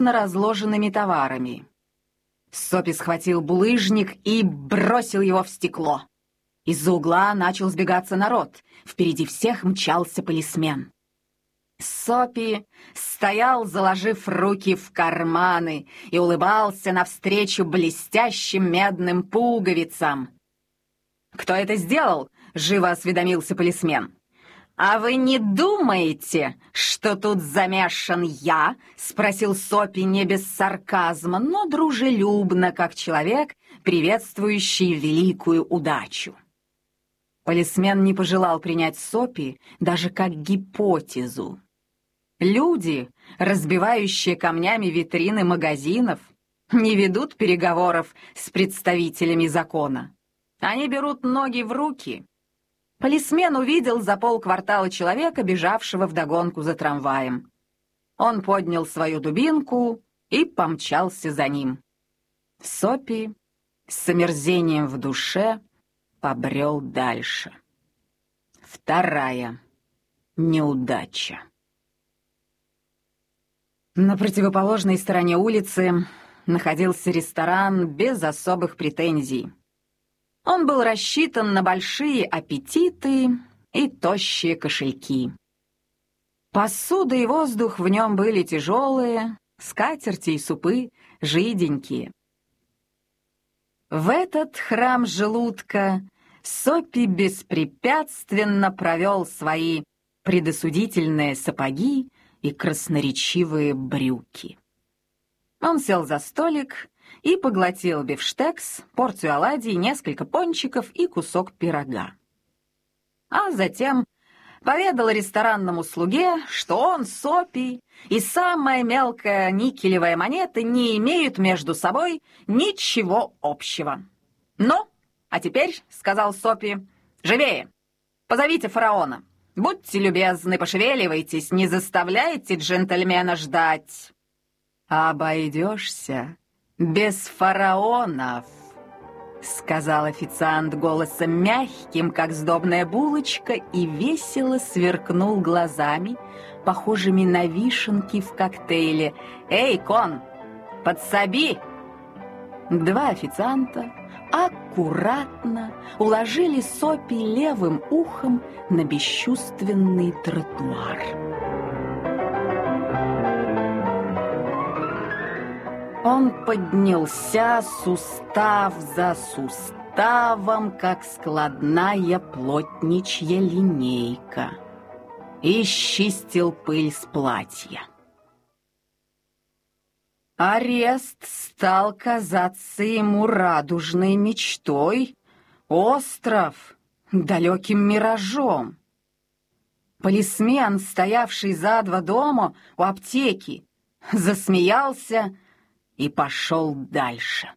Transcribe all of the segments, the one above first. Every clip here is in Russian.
разложенными товарами. Сопи схватил булыжник и бросил его в стекло. Из-за угла начал сбегаться народ. Впереди всех мчался полисмен. Сопи стоял, заложив руки в карманы, и улыбался навстречу блестящим медным пуговицам. «Кто это сделал?» — живо осведомился полисмен. «А вы не думаете, что тут замешан я?» — спросил Сопи не без сарказма, но дружелюбно, как человек, приветствующий великую удачу. Полисмен не пожелал принять Сопи даже как гипотезу. Люди, разбивающие камнями витрины магазинов, не ведут переговоров с представителями закона. Они берут ноги в руки. Полисмен увидел за полквартала человека, бежавшего вдогонку за трамваем. Он поднял свою дубинку и помчался за ним. Сопи с омерзением в душе побрел дальше. Вторая неудача. На противоположной стороне улицы находился ресторан без особых претензий. Он был рассчитан на большие аппетиты и тощие кошельки. Посуда и воздух в нем были тяжелые, скатерти и супы жиденькие. В этот храм желудка Сопи беспрепятственно провел свои предосудительные сапоги и красноречивые брюки. Он сел за столик и поглотил бифштекс, порцию оладий, несколько пончиков и кусок пирога. А затем поведал ресторанному слуге, что он, Сопи, и самая мелкая никелевая монета не имеют между собой ничего общего. «Ну, а теперь, — сказал Сопи, — живее, позовите фараона. Будьте любезны, пошевеливайтесь, не заставляйте джентльмена ждать». «Обойдешься без фараонов», — сказал официант голосом мягким, как сдобная булочка, и весело сверкнул глазами, похожими на вишенки в коктейле. «Эй, кон, подсоби!» Два официанта аккуратно уложили Сопи левым ухом на бесчувственный тротуар. Он поднялся сустав за суставом, как складная плотничья линейка, и счистил пыль с платья. Арест стал казаться ему радужной мечтой, остров — далеким миражом. Полисмен, стоявший за два дома у аптеки, засмеялся и пошел дальше.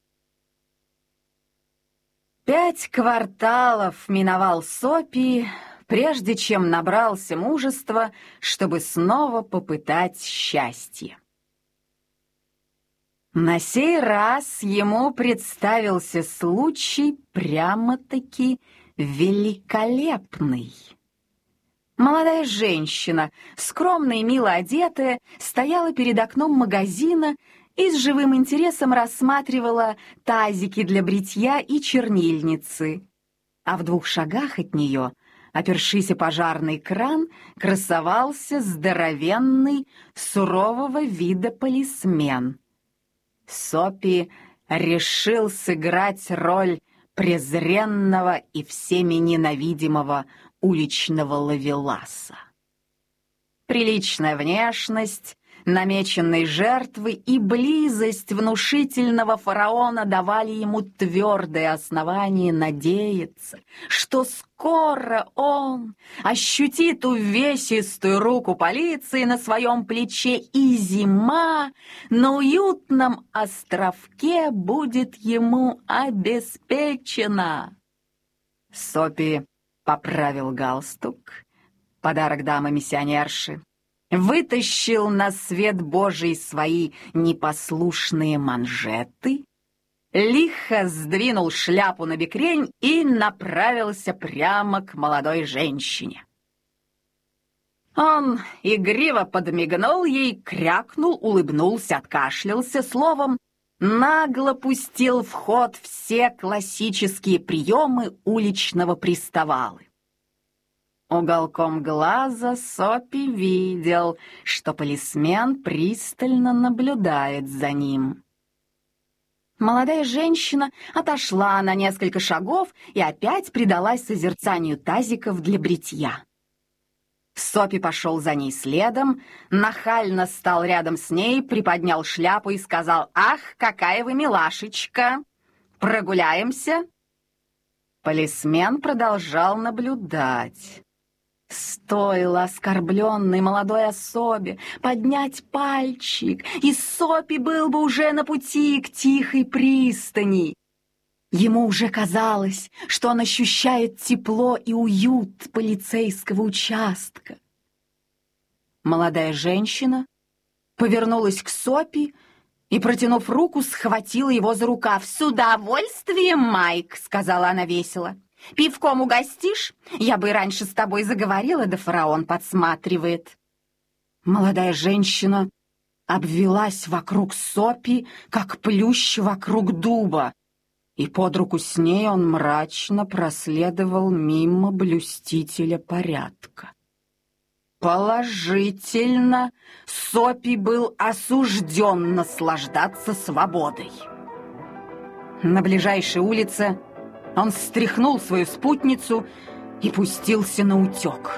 5 кварталов миновал Сопи, прежде чем набрался мужества, чтобы снова попытать счастье. На сей раз ему представился случай прямо-таки великолепный. Молодая женщина, скромно и мило одетая, стояла перед окном магазина и с живым интересом рассматривала тазики для бритья и чернильницы. А в 2 шагах от нее, опершись о пожарный кран, красовался здоровенный, сурового вида полисмен. Сопи решил сыграть роль презренного и всеми ненавидимого уличного ловеласа. Приличная внешность намеченной жертвы и близость внушительного фараона давали ему твердое основание надеяться, что скоро он ощутит увесистую руку полиции на своем плече, и зима на уютном островке будет ему обеспечена. Сопи поправил галстук, подарок дамы-миссионерши, вытащил на свет Божий свои непослушные манжеты, лихо сдвинул шляпу на бекрень и направился прямо к молодой женщине. Он игриво подмигнул ей, крякнул, улыбнулся, откашлялся, словом, нагло пустил в ход все классические приемы уличного приставалы. Уголком глаза Сопи видел, что полисмен пристально наблюдает за ним. Молодая женщина отошла на несколько шагов и опять предалась созерцанию тазиков для бритья. Сопи пошел за ней следом, нахально стал рядом с ней, приподнял шляпу и сказал: «Ах, какая вы милашечка! Прогуляемся?» Полисмен продолжал наблюдать. Стоило оскорбленной молодой особе поднять пальчик, и Сопи был бы уже на пути к тихой пристани. Ему уже казалось, что он ощущает тепло и уют полицейского участка. Молодая женщина повернулась к Сопи и, протянув руку, схватила его за рукав. «С удовольствием, Майк!» — сказала она весело. «Пивком угостишь? Я бы и раньше с тобой заговорила, да фараон подсматривает». Молодая женщина обвелась вокруг Сопи, как плющ вокруг дуба, и под руку с ней он мрачно проследовал мимо блюстителя порядка. Положительно, Сопи был осужден наслаждаться свободой. На ближайшей улице он стряхнул свою спутницу и пустился на утек.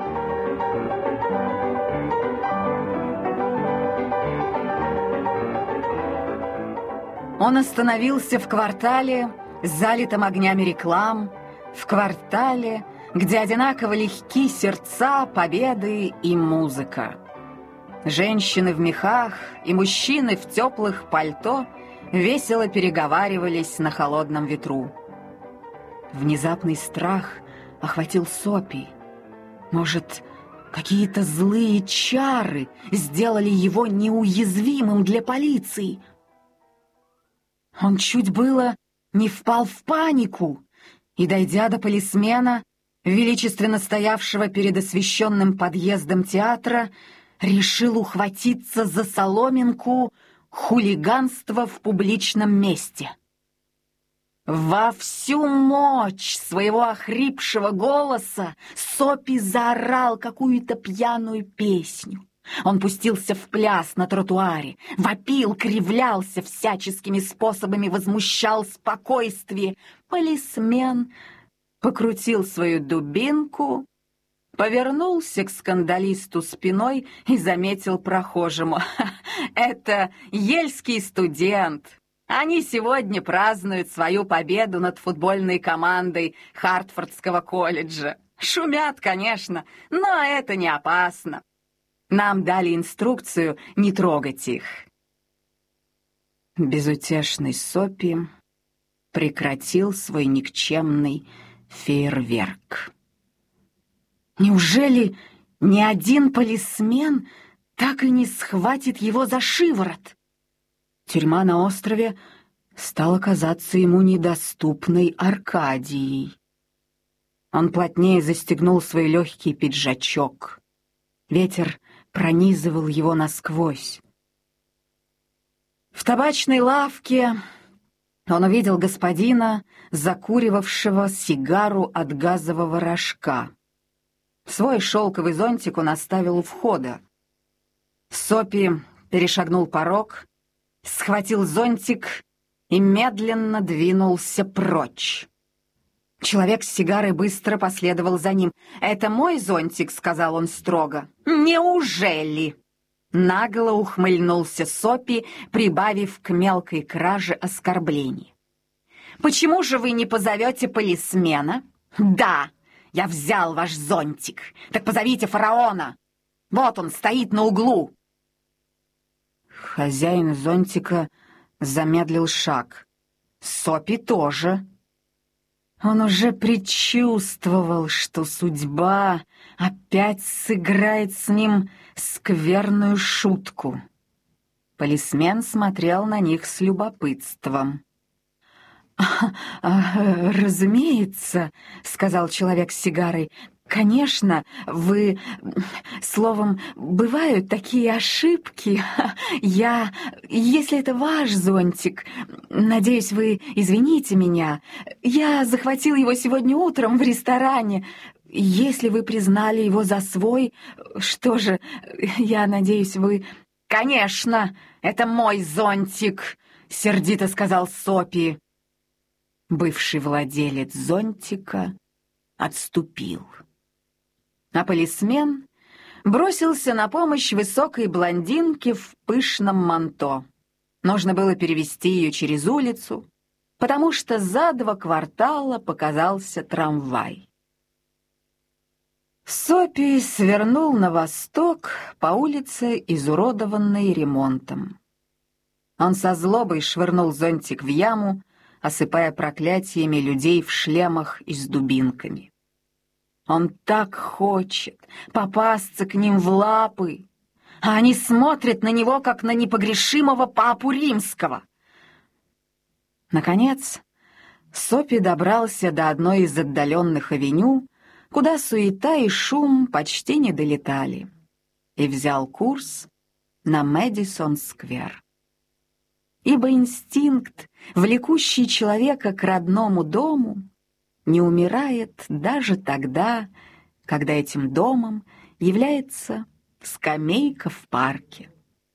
Он остановился в квартале, залитом огнями реклам, в квартале, где одинаково легки сердца, победы и музыка. Женщины в мехах и мужчины в теплых пальто весело переговаривались на холодном ветру. Внезапный страх охватил Сопи. Может, какие-то злые чары сделали его неуязвимым для полиции? Он чуть было не впал в панику и, дойдя до полисмена, величественно стоявшего перед освещенным подъездом театра, решил ухватиться за соломинку хулиганства в публичном месте. Во всю мощь своего охрипшего голоса Сопи заорал какую-то пьяную песню. Он пустился в пляс на тротуаре, вопил, кривлялся, всяческими способами возмущал спокойствие. Полисмен покрутил свою дубинку, повернулся к скандалисту спиной и заметил прохожему: «Это ельский студент. Они сегодня празднуют свою победу над футбольной командой Хартфордского колледжа. Шумят, конечно, но это не опасно. Нам дали инструкцию не трогать их». Безутешный Сопи прекратил свой никчемный фейерверк. Неужели ни один полисмен так и не схватит его за шиворот? Тюрьма на острове стала казаться ему недоступной Аркадией. Он плотнее застегнул свой легкий пиджачок. Ветер пронизывал его насквозь. В табачной лавке он увидел господина, закуривавшего сигару от газового рожка. Свой шелковый зонтик он оставил у входа. Сопи перешагнул порог, схватил зонтик и медленно двинулся прочь. Человек с сигарой быстро последовал за ним. «Это мой зонтик», — сказал он строго. «Неужели?» Нагло ухмыльнулся Сопи, прибавив к мелкой краже оскорблений. «Почему же вы не позовете полисмена?» «Да, я взял ваш зонтик. Так позовите фараона. Вот он стоит на углу». Хозяин зонтика замедлил шаг. Сопи тоже. Он уже предчувствовал, что судьба опять сыграет с ним скверную шутку. Полисмен смотрел на них с любопытством. «Разумеется», — сказал человек с сигарой, — конечно, вы... Словом, бывают такие ошибки. Если это ваш зонтик, надеюсь, вы извините меня. Я захватил его сегодня утром в ресторане. Если вы признали его за свой, что же, я надеюсь, вы... «Конечно, это мой зонтик!» — сердито сказал Сопи. Бывший владелец зонтика отступил. А полисмен бросился на помощь высокой блондинке в пышном манто. Нужно было перевести ее через улицу, потому что за 2 квартала показался трамвай. Сопи свернул на восток по улице, изуродованной ремонтом. Он со злобой швырнул зонтик в яму, осыпая проклятиями людей в шлемах и с дубинками. Он так хочет попасться к ним в лапы, а они смотрят на него, как на непогрешимого папу римского. Наконец, Сопи добрался до одной из отдаленных авеню, куда суета и шум почти не долетали, и взял курс на Мэдисон-сквер. Ибо инстинкт, влекущий человека к родному дому, не умирает даже тогда, когда этим домом является скамейка в парке.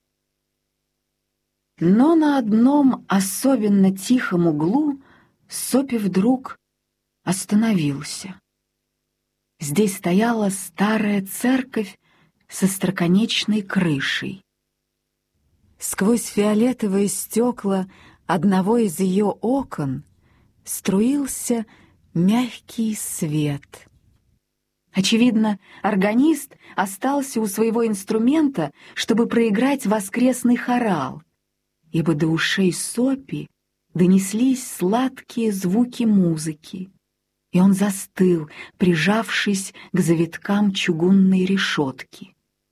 Но на одном особенно тихом углу Сопи вдруг остановился. Здесь стояла старая церковь со остроконечной крышей. Сквозь фиолетовые стекла одного из ее окон струился мягкий свет. Очевидно, органист остался у своего инструмента, чтобы проиграть воскресный хорал, ибо до ушей Сопи донеслись сладкие звуки музыки, и он застыл, прижавшись к завиткам чугунной решетки.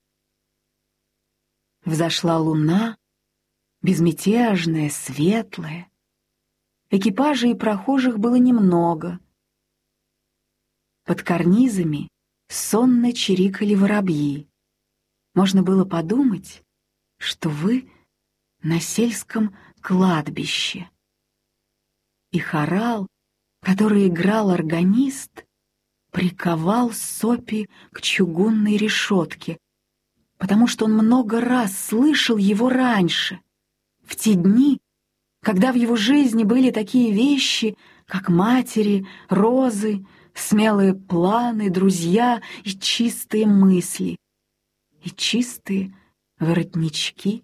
Взошла луна, безмятежная, светлая. Экипажей и прохожих было немного. Под карнизами сонно чирикали воробьи. Можно было подумать, что вы на сельском кладбище. И хорал, который играл органист, приковал Сопи к чугунной решетке, потому что он много раз слышал его раньше, в те дни, когда в его жизни были такие вещи, как матери, розы, смелые планы, друзья и чистые мысли, и чистые воротнички.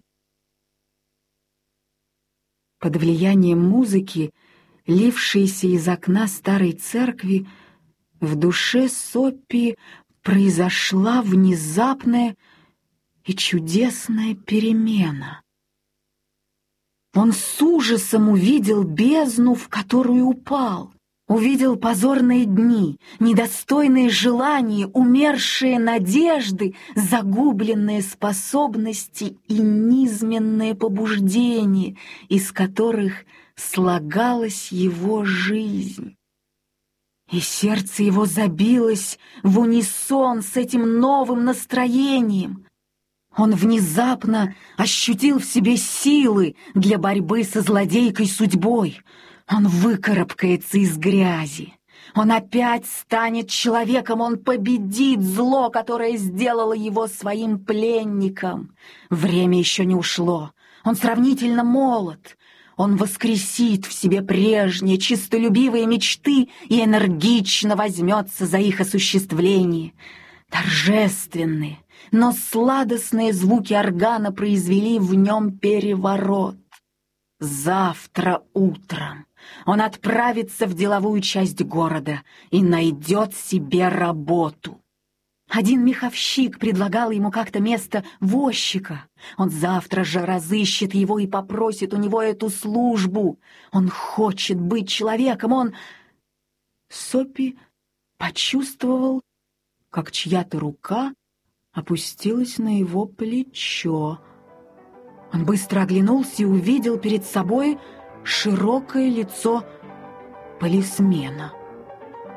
Под влиянием музыки, лившейся из окна старой церкви, в душе Сопи произошла внезапная и чудесная перемена. Он с ужасом увидел бездну, в которую упал, увидел позорные дни, недостойные желания, умершие надежды, загубленные способности и низменные побуждения, из которых слагалась его жизнь. И сердце его забилось в унисон с этим новым настроением. Он внезапно ощутил в себе силы для борьбы со злодейкой судьбой. Он выкарабкается из грязи. Он опять станет человеком, он победит зло, которое сделало его своим пленником. Время еще не ушло. Он сравнительно молод. Он воскресит в себе прежние чистолюбивые мечты и энергично возьмется за их осуществление. Торжественные, но сладостные звуки органа произвели в нем переворот. Завтра утром он отправится в деловую часть города и найдет себе работу. Один меховщик предлагал ему как-то место возчика. Он завтра же разыщет его и попросит у него эту службу. Он хочет быть человеком, Сопи почувствовал, как чья-то рука опустилась на его плечо. Он быстро оглянулся и увидел перед собой широкое лицо полисмена.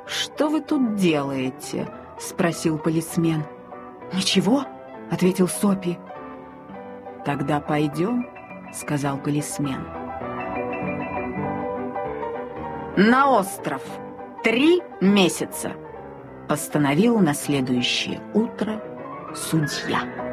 «Что вы тут делаете?» — спросил полисмен. «Ничего», — ответил Сопи. «Тогда пойдем», — сказал полисмен. «На остров 3 месяца», — постановил на следующее утро судья.